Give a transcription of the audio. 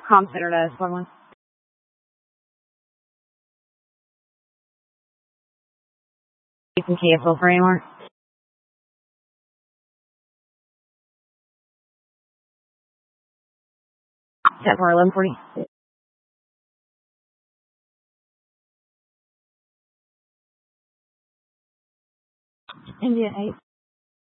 Considered a squad one. You can cancel for anymore. Set for 1140. India 8.